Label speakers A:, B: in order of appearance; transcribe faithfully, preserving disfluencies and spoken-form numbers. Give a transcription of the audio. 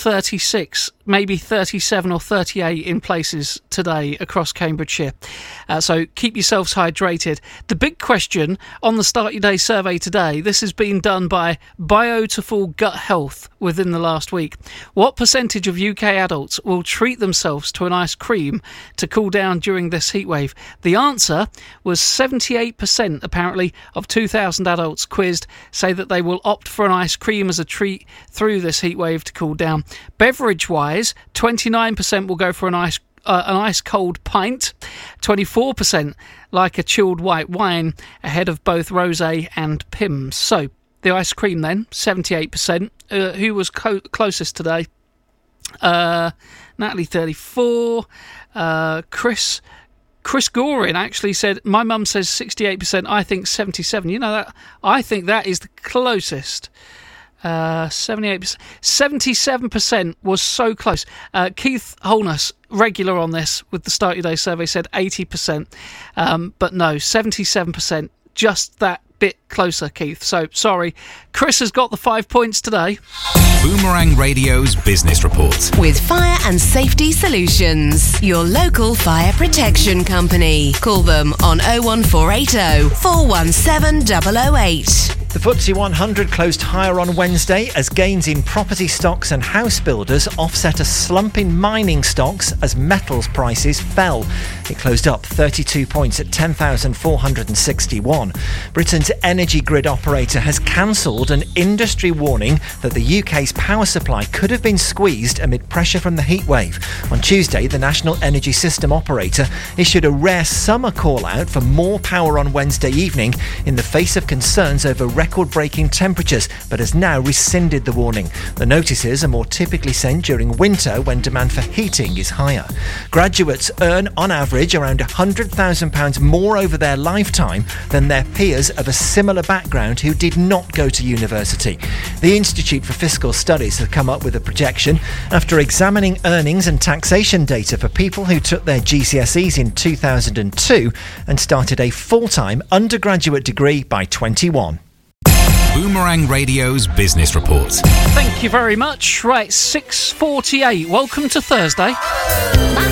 A: thirty-six, maybe thirty-seven or thirty-eight in places today across Cambridgeshire. Uh, so keep yourselves hydrated. The big question on the Start Your Day survey today, this has been done by Biotiful Gut Health within the last week. What percentage of U K adults will treat themselves to an ice cream to cool down during this heatwave? The answer was seventy-eight percent, apparently, of two thousand adults quizzed say that they will opt for an ice cream as a treat through this heatwave to cool down. Beverage-wise, twenty-nine percent will go for an ice uh, an ice-cold pint, twenty-four percent like a chilled white wine, ahead of both rosé and Pimm's. So, the ice cream then, seventy-eight percent. Uh, who was co- closest today? Uh, Natalie, thirty-four. Uh, Chris... Chris Gorin actually said, my mum says sixty-eight percent, I think seventy-seven. You know, that I think that is the closest. Uh, seventy-eight percent. seventy-seven percent was so close. Uh, Keith Holness, regular on this with the Start Your Day survey, said eighty percent. Um, but no, seventy-seven percent. Just that bit closer, Keith. So, sorry. Chris has got the five points today.
B: Boomerang Radio's Business Report.
C: With Fire and Safety Solutions, your local fire protection company. Call them on oh one four eight oh, four one seven double oh eight.
D: The F T S E one hundred closed higher on Wednesday as gains in property stocks and house builders offset a slump in mining stocks as metals prices fell. It closed up thirty-two points at ten thousand four hundred sixty-one. Britain's energy grid operator has cancelled an industry warning that the U K's power supply could have been squeezed amid pressure from the heatwave. On Tuesday, the National Energy System operator issued a rare summer call-out for more power on Wednesday evening in the face of concerns over record-breaking temperatures, but has now rescinded the warning. The notices are more typically sent during winter when demand for heating is higher. Graduates earn, on average, around one hundred thousand pounds more over their lifetime than their peers of a similar background who did not go to university. The Institute for Fiscal Studies have come up with a projection after examining earnings and taxation data for people who took their G C S Es in two thousand two and started a full-time undergraduate degree by twenty-one.
B: Boomerang Radio's Business Report.
A: Thank you very much. Right, six forty-eight. Welcome to Thursday.